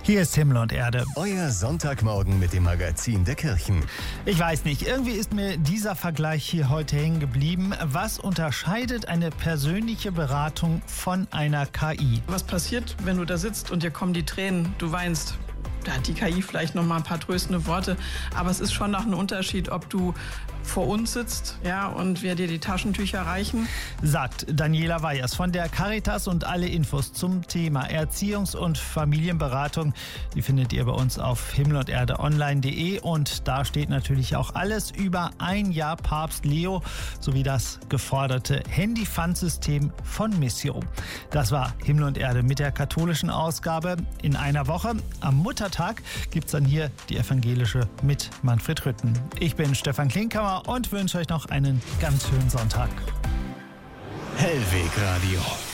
Hier ist Himmel und Erde. Euer Sonntagmorgen mit dem Magazin der Kirchen. Ich weiß nicht, irgendwie ist mir dieser Vergleich hier heute hängen geblieben. Was unterscheidet eine persönliche Beratung von einer KI? Was passiert, wenn du da sitzt und dir kommen die Tränen, du weinst? Da hat die KI vielleicht noch mal ein paar tröstende Worte, aber es ist schon noch ein Unterschied, ob du vor uns sitzt, ja, und wir dir die Taschentücher reichen. Sagt Daniela Weyers von der Caritas, und alle Infos zum Thema Erziehungs- und Familienberatung, die findet ihr bei uns auf himmelunderde-online.de, und da steht natürlich auch alles über ein Jahr Papst Leo sowie das geforderte Handy-Pfandsystem von Missio. Das war Himmel und Erde mit der katholischen Ausgabe in einer Woche. Am Muttertag gibt's dann hier die evangelische mit Manfred Rütten. Ich bin Stefan Klinkhammer und wünsche euch noch einen ganz schönen Sonntag. Hellweg Radio.